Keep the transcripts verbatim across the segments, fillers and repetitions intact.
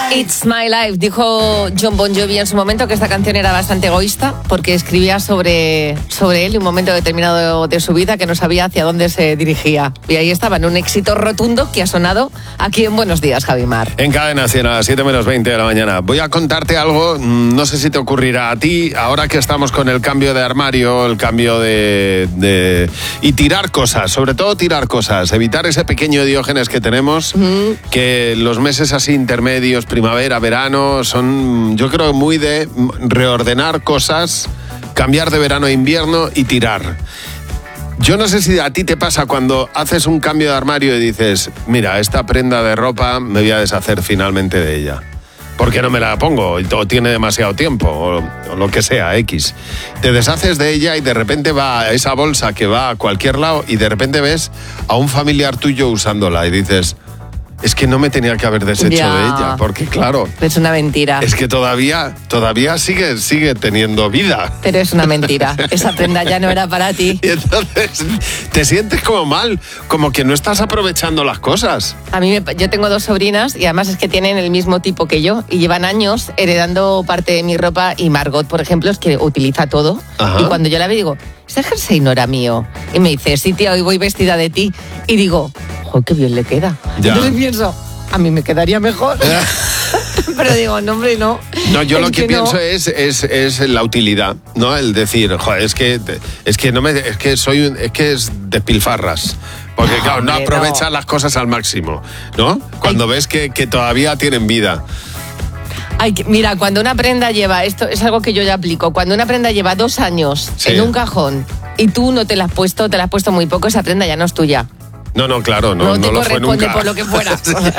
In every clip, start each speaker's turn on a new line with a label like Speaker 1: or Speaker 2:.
Speaker 1: It's My Life. Dijo Jon Bon Jovi en su momento que esta canción era bastante egoísta porque escribía sobre, sobre él y un momento determinado de su vida que no sabía hacia dónde se dirigía. Y ahí estaba, en un éxito rotundo que ha sonado aquí en Buenos Días, Javimar.
Speaker 2: En Cadena cien a las siete menos veinte de la mañana. Voy a contarte algo, no sé si te ocurrirá a ti, ahora que estamos con el cambio de armario, el cambio de... de y tirar cosas, sobre todo tirar cosas, evitar ese pequeño Diógenes que tenemos, uh-huh. que los meses así intermedios, primavera, verano, son yo creo muy de reordenar cosas, cambiar de verano a invierno y tirar. Yo no sé si a ti te pasa cuando haces un cambio de armario y dices, mira, esta prenda de ropa me voy a deshacer finalmente de ella. Porque no me la pongo, o tiene demasiado tiempo, o, o lo que sea, X. Te deshaces de ella y de repente va a esa bolsa que va a cualquier lado y de repente ves a un familiar tuyo usándola y dices... Es que no me tenía que haber deshecho
Speaker 1: ya.
Speaker 2: de ella, porque claro...
Speaker 1: Es una mentira.
Speaker 2: Es que todavía, todavía sigue, sigue teniendo vida.
Speaker 1: Pero es una mentira. Esa prenda ya no era para ti.
Speaker 2: Y entonces te sientes como mal, como que no estás aprovechando las cosas.
Speaker 1: A mí, me, yo tengo dos sobrinas y además es que tienen el mismo tipo que yo y llevan años heredando parte de mi ropa y Margot, por ejemplo, es que utiliza todo. Ajá. Y cuando yo la veo digo, ese jersey no era mío. Y me dice, sí, tía, hoy voy vestida de ti. Y digo... ¡Oh, qué bien le queda! Ya. Entonces pienso, a mí me quedaría mejor. Pero digo, no, hombre, no.
Speaker 2: No, yo
Speaker 1: es
Speaker 2: lo que, que pienso no. es, es, es la utilidad, ¿no? El decir, joder, es que, es que, no me, es que soy un, es que es despilfarras. Porque, no, claro, no aprovechas no. las cosas al máximo, ¿no? Cuando Ay. ves que, que todavía tienen vida.
Speaker 1: Ay, mira, cuando una prenda lleva, esto es algo que yo ya aplico, cuando una prenda lleva dos años sí. en un cajón y tú no te la has puesto, te la has puesto muy poco, esa prenda ya no es tuya.
Speaker 2: No, no, claro, no,
Speaker 1: no,
Speaker 2: no
Speaker 1: te
Speaker 2: lo fue nunca.
Speaker 1: Por lo que fuera.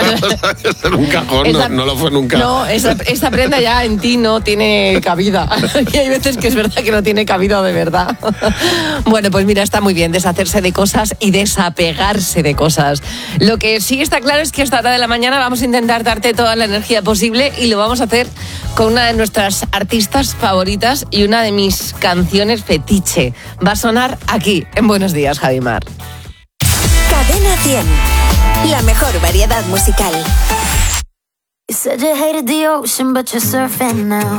Speaker 2: En un cajón esa, no, no lo fue nunca.
Speaker 1: No, esa, esa prenda ya en ti no tiene cabida. Y hay veces que es verdad que no tiene cabida de verdad. Bueno, pues mira, está muy bien deshacerse de cosas y desapegarse de cosas. Lo que sí está claro es que a esta hora de la mañana vamos a intentar darte toda la energía posible y lo vamos a hacer con una de nuestras artistas favoritas y una de mis canciones fetiche. Va a sonar aquí, en Buenos Días, Javimar.
Speaker 3: Cadena cien, la mejor variedad musical.
Speaker 4: You said you hated the ocean, but you're surfing now.